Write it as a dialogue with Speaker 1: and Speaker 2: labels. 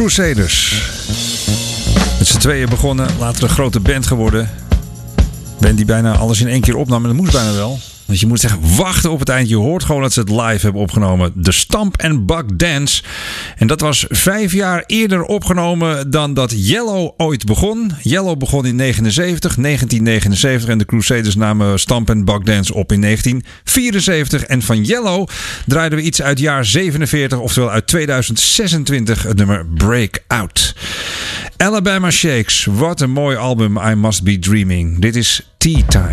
Speaker 1: Crusaders. Met z'n tweeën begonnen, later een grote band geworden. Band die bijna alles in één keer opnam en dat moest bijna wel. Want je moet zeggen, wachten op het eind. Je hoort gewoon dat ze het live hebben opgenomen. De Stomp and Buck Dance. En dat was 5 jaar eerder opgenomen dan dat Yellow ooit begon. Yellow begon in 1979. En de Crusaders namen Stomp and Buck Dance op in 1974. En van Yellow draaiden we iets uit jaar 47. Oftewel uit 2026. Het nummer Breakout. Alabama Shakes. Wat een mooi album. I Must Be Dreaming. Dit is Tea Time.